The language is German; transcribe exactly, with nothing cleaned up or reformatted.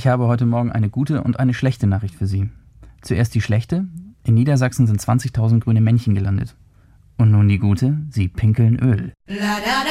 habe heute Morgen eine gute und eine schlechte Nachricht für Sie. Zuerst die schlechte. In Niedersachsen sind zwanzigtausend grüne Männchen gelandet. Und nun die gute, sie pinkeln Öl.